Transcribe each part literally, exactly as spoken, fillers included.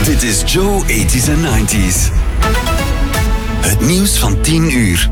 Dit is Joe eighties en nineties. Het nieuws van tien uur.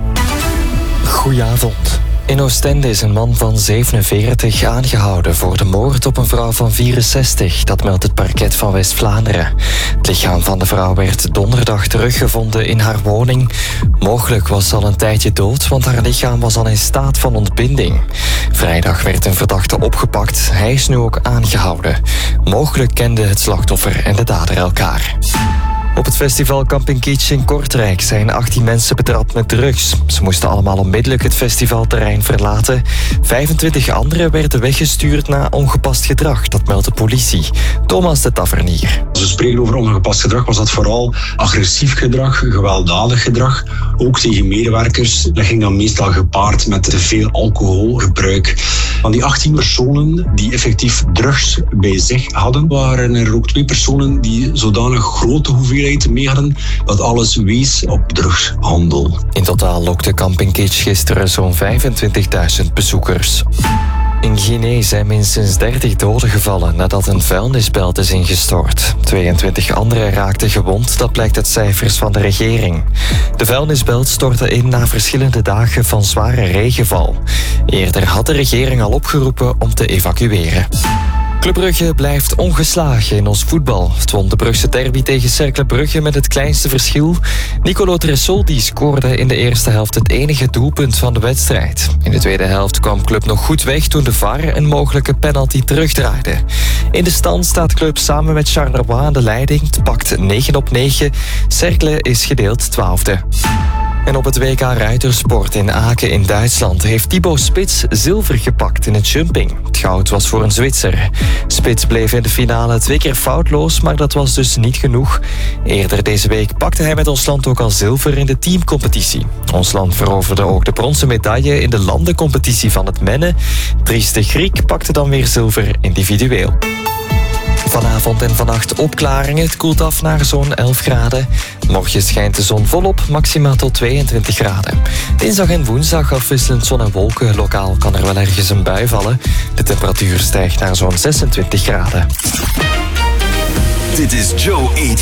Goedenavond. In Oostende is een man van zevenenveertig aangehouden voor de moord op een vrouw van vierenzestig. Dat meldt het parket van West-Vlaanderen. Het lichaam van de vrouw werd donderdag teruggevonden in haar woning. Mogelijk was ze al een tijdje dood, want haar lichaam was al in staat van ontbinding. Vrijdag werd een verdachte opgepakt. Hij is nu ook aangehouden. Mogelijk kenden het slachtoffer en de dader elkaar. Op het festival Camping Kitsch in Kortrijk zijn achttien mensen betrapt met drugs. Ze moesten allemaal onmiddellijk het festivalterrein verlaten. vijfentwintig anderen werden weggestuurd na ongepast gedrag, dat meldt de politie. Thomas de Tavernier. Als we spreken over ongepast gedrag, was dat vooral agressief gedrag, gewelddadig gedrag. Ook tegen medewerkers. Dat ging dan meestal gepaard met te veel alcoholgebruik. Van die achttien personen die effectief drugs bij zich hadden, waren er ook twee personen die zodanig grote hoeveelheid mee hadden dat alles wees op drugshandel. In totaal lokte Camping Kitsch gisteren zo'n vijfentwintigduizend bezoekers. In Guinea zijn minstens dertig doden gevallen nadat een vuilnisbelt is ingestort. tweeëntwintig anderen raakten gewond, dat blijkt uit cijfers van de regering. De vuilnisbelt stortte in na verschillende dagen van zware regenval. Eerder had de regering al opgeroepen om te evacueren. Club Brugge blijft ongeslagen in ons voetbal. Het won de Brugse derby tegen Cercle Brugge met het kleinste verschil. Nicolo Tresoldi scoorde in de eerste helft het enige doelpunt van de wedstrijd. In de tweede helft kwam Club nog goed weg toen de V A R een mogelijke penalty terugdraaide. In de stand staat Club samen met Charleroi aan de leiding. Het pakt negen op negen. Cercle is gedeeld twaalfde. En op het W K Ruitersport in Aken in Duitsland heeft Thibaut Spits zilver gepakt in het jumping. Het goud was voor een Zwitser. Spits bleef in de finale twee keer foutloos, maar dat was dus niet genoeg. Eerder deze week pakte hij met ons land ook al zilver in de teamcompetitie. Ons land veroverde ook de bronzen medaille in de landencompetitie van het mennen. Dries de Griek pakte dan weer zilver individueel. Vanavond en vannacht opklaringen. Het koelt af naar zo'n elf graden. Morgen schijnt de zon volop, maximaal tot tweeëntwintig graden. Dinsdag en woensdag afwisselend zon en wolken. Lokaal kan er wel ergens een bui vallen. De temperatuur stijgt naar zo'n zesentwintig graden. Dit is Joe eighties.